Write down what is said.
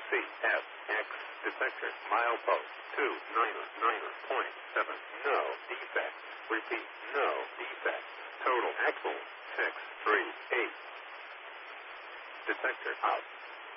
CFX detector milepost 299.7. No defect. Repeat, no defect. Total axle 638. Detector out.